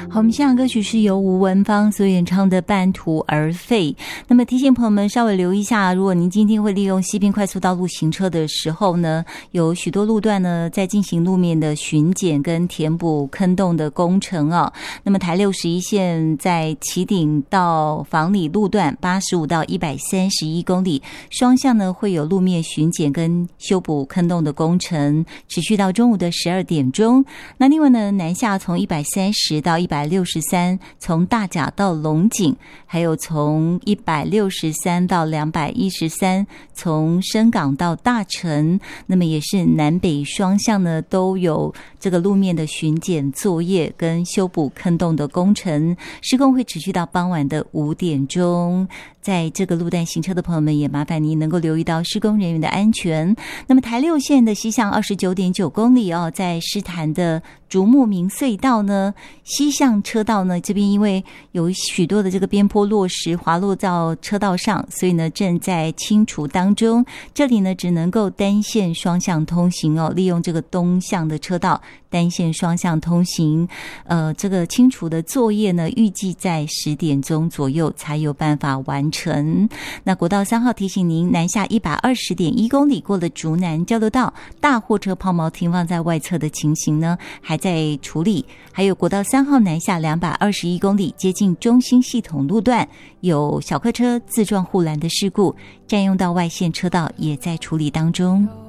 好，我们现场歌曲是由吴文芳所演唱的《半途而废》。那么提醒朋友们稍微留意一下，如果您今天会利用西滨快速道路行车的时候呢，有许多路段呢在进行路面的巡检跟填补坑洞的工程哦。那么台61线在旗顶到房里路段85到131公里，双向呢会有路面巡检跟修补坑洞的工程，持续到中午的12点钟。那另外呢，南下从130到163，从大甲到龙井，还有从163到213，从深港到大城，那么也是南北双向呢都有这个路面的巡检作业跟修补坑洞的工程，施工会持续到傍晚的5点钟。在这个路段行车的朋友们，也麻烦您能够留意到施工人员的安全。那么台6线的西向29.9公里哦，在狮潭的竹木明隧道呢，西向车道呢这边因为有许多的这个边坡落石滑落到车道上，所以呢正在清除当中。这里呢只能够单线双向通行哦，利用这个东向的车道单线双向通行。这个清除的作业呢，预计在10点钟左右才有办法完成。那国道3号提醒您，南下120.1公里过了竹南交流道，大货车抛锚停放在外侧的情形呢还在处理。还有国道3号南下221公里，接近中兴系统路段有小客车自撞护栏的事故，占用到外线车道也在处理当中。